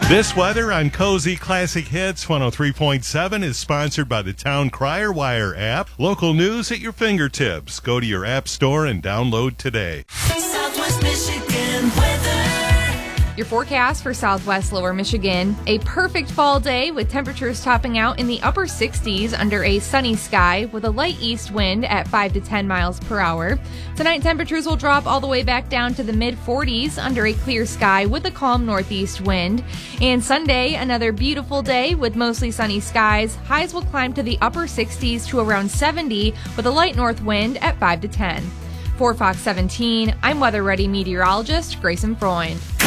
This weather on Cozy Classic Hits 103.7 is sponsored by the Town Crier Wire app. Local news at your fingertips. Go to your app store and download today. Southwest Michigan weather. Your forecast for Southwest Lower Michigan. A perfect fall day with temperatures topping out in the upper 60s under a sunny sky with a light east wind at 5 to 10 miles per hour. Tonight, temperatures will drop all the way back down to the mid-40s under a clear sky with a calm northeast wind. And Sunday, another beautiful day with mostly sunny skies. Highs will climb to the upper 60s to around 70 with a light north wind at 5 to 10. For Fox 17, I'm Weather Ready meteorologist Grayson Freund.